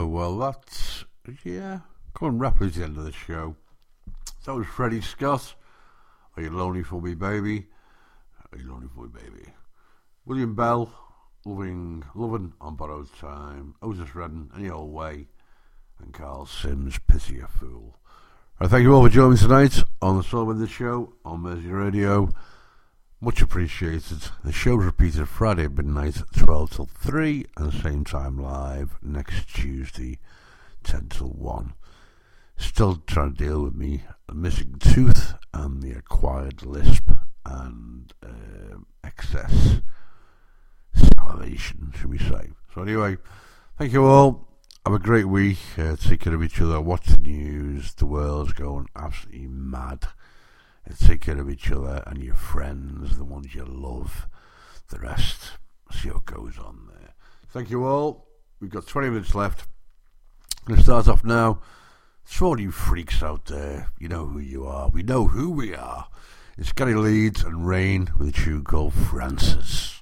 well, that's, going rapidly to the end of the show. That was Freddie Scott. Are You Lonely For Me, Baby? Are You Lonely For Me, Baby? William Bell, Loving on Borrowed Time. Otis Redding, Any Old Way. And Carl Sims, Pity a Fool. I thank you all for joining me tonight on the Soul Window Show on Mersey Radio. Much appreciated. The show's repeated Friday at midnight, 12 till 3, and the same time live next Tuesday, 10 till 1. Still trying to deal with me, a missing tooth and the acquired lisp and excess salivation, should we say. So anyway, thank you all. Have a great week. Take care of each other. Watch the news. The world's going absolutely mad. Take care of each other and your friends, the ones you love. The rest, see what goes on there. Thank you all. We've got 20 minutes left. I'm going to start off now. For all you freaks out there, you know who you are. We know who we are. It's Gary Leeds and Rain with a tune called Francis.